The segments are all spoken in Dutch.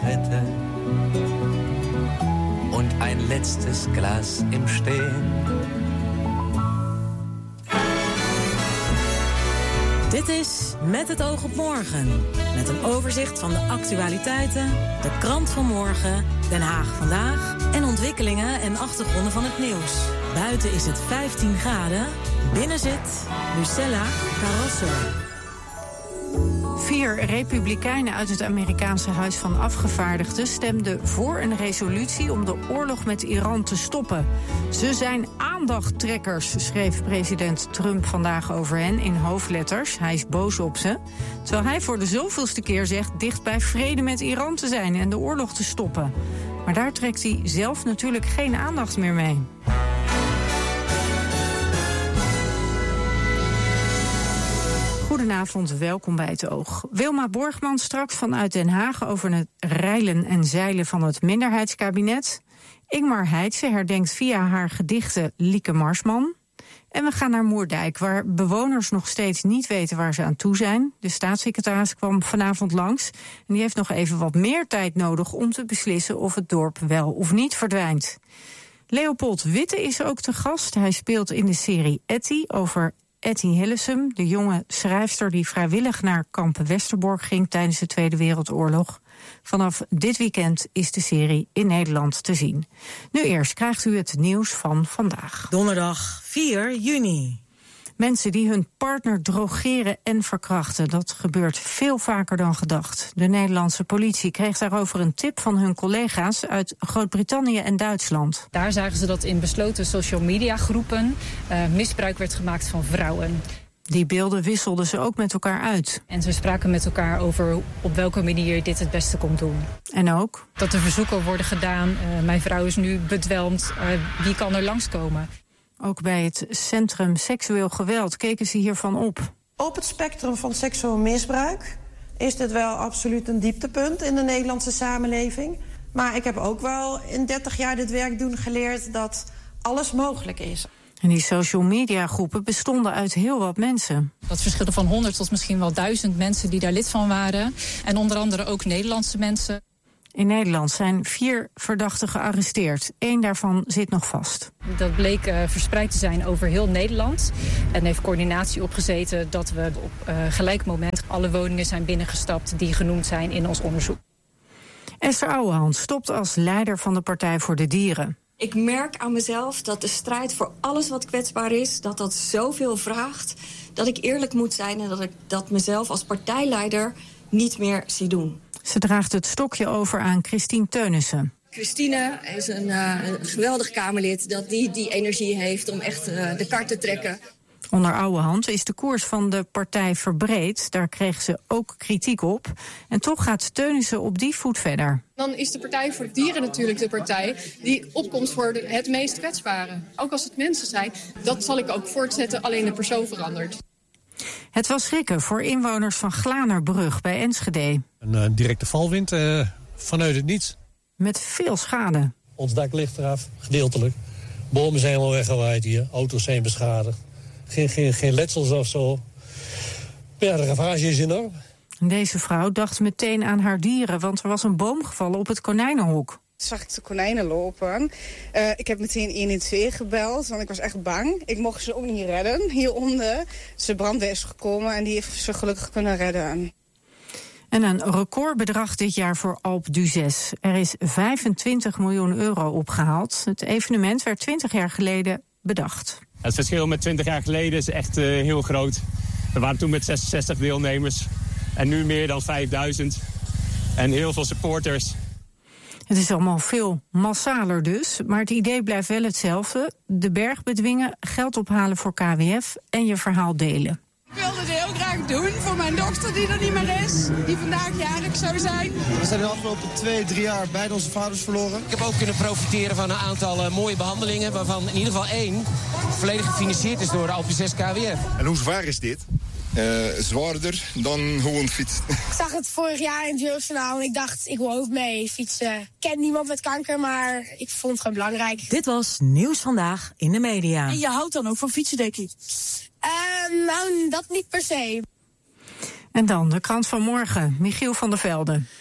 Zigarette und ein letztes Glas im Stehen. Dit is Met het oog op morgen. Met een overzicht van de actualiteiten, de krant van morgen, Den Haag vandaag en ontwikkelingen en achtergronden van het nieuws. Buiten is het 15 graden, binnen zit Lucella Carrasso. 4 republikeinen uit het Amerikaanse Huis van Afgevaardigden stemden voor een resolutie om de oorlog met Iran te stoppen. Ze zijn aandachttrekkers, schreef president Trump vandaag over hen in hoofdletters. Hij is boos op ze. Terwijl hij voor de zoveelste keer zegt dicht bij vrede met Iran te zijn en de oorlog te stoppen. Maar daar trekt hij zelf natuurlijk geen aandacht meer mee. Goedenavond, welkom bij Het Oog. Wilma Borgman straks vanuit Den Haag over het reilen en zeilen van het minderheidskabinet. Ingmar Heitse herdenkt via haar gedichten Lieke Marsman. En we gaan naar Moerdijk, waar bewoners nog steeds niet weten waar ze aan toe zijn. De staatssecretaris kwam vanavond langs en die heeft nog even wat meer tijd nodig om te beslissen of het dorp wel of niet verdwijnt. Leopold Witte is ook te gast. Hij speelt in de serie Etty over Etty Hillesum, de jonge schrijfster die vrijwillig naar kamp Westerbork ging tijdens de Tweede Wereldoorlog. Vanaf dit weekend is de serie in Nederland te zien. Nu eerst krijgt u het nieuws van vandaag. Donderdag 4 juni. Mensen die hun partner drogeren en verkrachten, dat gebeurt veel vaker dan gedacht. De Nederlandse politie kreeg daarover een tip van hun collega's uit Groot-Brittannië en Duitsland. Daar zagen ze dat in besloten social media groepen misbruik werd gemaakt van vrouwen. Die beelden wisselden ze ook met elkaar uit. En ze spraken met elkaar over op welke manier je dit het beste kon doen. En ook? Dat er verzoeken worden gedaan, mijn vrouw is nu bedwelmd, wie kan er langskomen? Ook bij het Centrum Seksueel Geweld keken ze hiervan op. Op het spectrum van seksueel misbruik is dit wel absoluut een dieptepunt in de Nederlandse samenleving. Maar ik heb ook wel in 30 jaar dit werk doen geleerd dat alles mogelijk is. En die social media groepen bestonden uit heel wat mensen. Dat verschilde van 100 tot misschien wel 1000 mensen die daar lid van waren. En onder andere ook Nederlandse mensen. In Nederland zijn 4 verdachten gearresteerd. 1 daarvan zit nog vast. Dat bleek verspreid te zijn over heel Nederland. En heeft coördinatie opgezeten dat we op gelijk moment alle woningen zijn binnengestapt die genoemd zijn in ons onderzoek. Esther Ouwehand stopt als leider van de Partij voor de Dieren. Ik merk aan mezelf dat de strijd voor alles wat kwetsbaar is, dat zoveel vraagt, dat ik eerlijk moet zijn en dat ik dat mezelf als partijleider niet meer zie doen. Ze draagt het stokje over aan Christine Teunissen. Christine is een geweldig Kamerlid dat die energie heeft om echt de kar te trekken. Onder Ouwehand is de koers van de partij verbreed. Daar kreeg ze ook kritiek op. En toch gaat Teunissen op die voet verder. Dan is de Partij voor de Dieren natuurlijk de partij die opkomt voor het meest kwetsbare. Ook als het mensen zijn, dat zal ik ook voortzetten, alleen de persoon verandert. Het was schrikken voor inwoners van Glanerbrug bij Enschede. Een directe valwind vanuit het niets. Met veel schade. Ons dak ligt eraf, gedeeltelijk. Bomen zijn helemaal weggewaaid hier, auto's zijn beschadigd. Geen letsels of zo. Ja, de ravage is enorm. Deze vrouw dacht meteen aan haar dieren, want er was een boom gevallen op het konijnenhok. Zag ik de konijnen lopen. Ik heb meteen 112 gebeld, want ik was echt bang. Ik mocht ze ook niet redden hieronder. De brandweer is gekomen en die heeft ze gelukkig kunnen redden. En een recordbedrag dit jaar voor Alpe d'Huez. Er is 25 miljoen euro opgehaald. Het evenement werd 20 jaar geleden bedacht. Het verschil met 20 jaar geleden is echt heel groot. We waren toen met 66 deelnemers en nu meer dan 5000. En heel veel supporters. Het is allemaal veel massaler dus, maar het idee blijft wel hetzelfde. De berg bedwingen, geld ophalen voor KWF en je verhaal delen. Ik wilde het heel graag doen voor mijn dochter die er niet meer is, die vandaag jarig zou zijn. We zijn de afgelopen 2-3 jaar beide onze vaders verloren. Ik heb ook kunnen profiteren van een aantal mooie behandelingen, waarvan in ieder geval 1 volledig gefinancierd is door de Alpe d'Huez KWF. En hoe zwaar is dit? Zwaarder dan gewoon fietsen. Ik zag het vorig jaar in het jeugdjournaal en ik dacht, ik wil ook mee fietsen. Ik ken niemand met kanker, maar ik vond het gewoon belangrijk. Dit was Nieuws Vandaag in de media. En je houdt dan ook van fietsen, denk ik? Nou, dat niet per se. En dan de krant van morgen, Michiel van der Velde.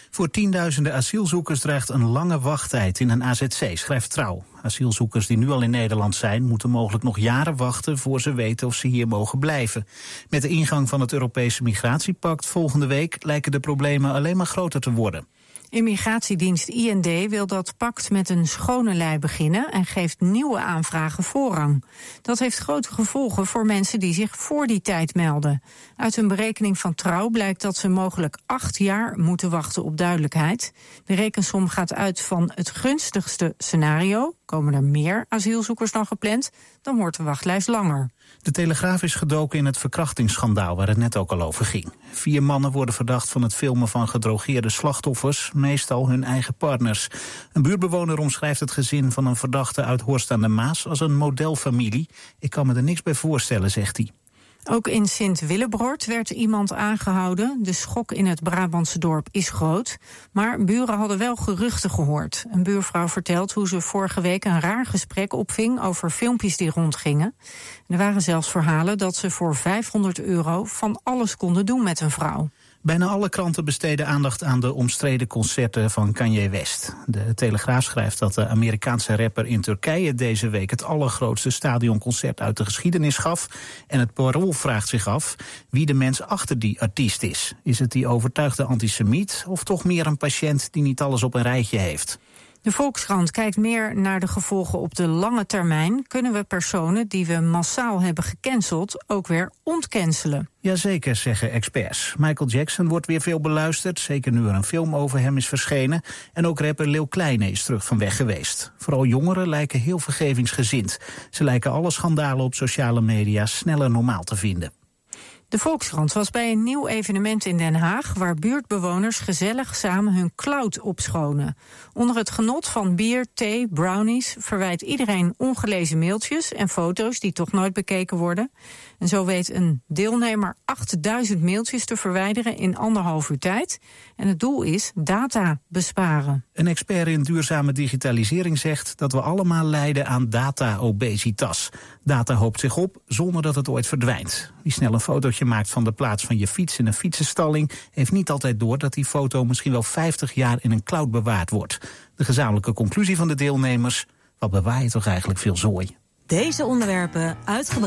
Voor tienduizenden asielzoekers dreigt een lange wachttijd in een AZC, schrijft Trouw. Asielzoekers die nu al in Nederland zijn, moeten mogelijk nog jaren wachten voor ze weten of ze hier mogen blijven. Met de ingang van het Europese migratiepact volgende week lijken de problemen alleen maar groter te worden. Immigratiedienst IND wil dat pact met een schone lei beginnen en geeft nieuwe aanvragen voorrang. Dat heeft grote gevolgen voor mensen die zich voor die tijd melden. Uit een berekening van Trouw blijkt dat ze mogelijk 8 jaar moeten wachten op duidelijkheid. De rekensom gaat uit van het gunstigste scenario. Komen er meer asielzoekers dan gepland, dan wordt de wachtlijst langer. De Telegraaf is gedoken in het verkrachtingsschandaal waar het net ook al over ging. 4 mannen worden verdacht van het filmen van gedrogeerde slachtoffers, meestal hun eigen partners. Een buurtbewoner omschrijft het gezin van een verdachte uit Horst aan de Maas als een modelfamilie. Ik kan me er niks bij voorstellen, zegt hij. Ook in Sint-Willebrord werd iemand aangehouden. De schok in het Brabantse dorp is groot. Maar buren hadden wel geruchten gehoord. Een buurvrouw vertelt hoe ze vorige week een raar gesprek opving over filmpjes die rondgingen. Er waren zelfs verhalen dat ze voor €500 van alles konden doen met een vrouw. Bijna alle kranten besteden aandacht aan de omstreden concerten van Kanye West. De Telegraaf schrijft dat de Amerikaanse rapper in Turkije deze week het allergrootste stadionconcert uit de geschiedenis gaf. En het Parool vraagt zich af wie de mens achter die artiest is. Is het die overtuigde antisemiet of toch meer een patiënt die niet alles op een rijtje heeft? De Volkskrant kijkt meer naar de gevolgen op de lange termijn. Kunnen we personen die we massaal hebben gecanceld ook weer ontcancelen? Jazeker, zeggen experts. Michael Jackson wordt weer veel beluisterd, zeker nu er een film over hem is verschenen. En ook rapper Leeuw Kleine is terug van weg geweest. Vooral jongeren lijken heel vergevingsgezind. Ze lijken alle schandalen op sociale media sneller normaal te vinden. De Volkskrant was bij een nieuw evenement in Den Haag waar buurtbewoners gezellig samen hun cloud opschonen. Onder het genot van bier, thee, brownies verwijt iedereen ongelezen mailtjes en foto's die toch nooit bekeken worden. En zo weet een deelnemer 8000 mailtjes te verwijderen in 1,5 uur tijd. En het doel is data besparen. Een expert in duurzame digitalisering zegt dat we allemaal lijden aan data-obesitas. Data hoopt zich op zonder dat het ooit verdwijnt. Wie snel een fotootje maakt van de plaats van je fiets in een fietsenstalling heeft niet altijd door dat die foto misschien wel 50 jaar in een cloud bewaard wordt. De gezamenlijke conclusie van de deelnemers: wat bewaar je toch eigenlijk veel zooi? Deze onderwerpen uitgebreid